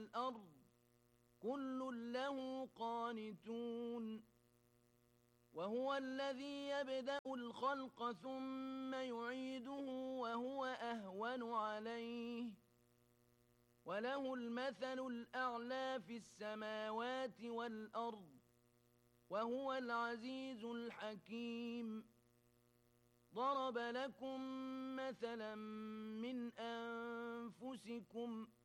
والأرض كل له قانتون وهو الذي يبدأ الخلق ثم يعيده وهو أهون عليه وله المثل الأعلى في السماوات والأرض وهو العزيز الحكيم ضرب لكم مثلا من أنفسكم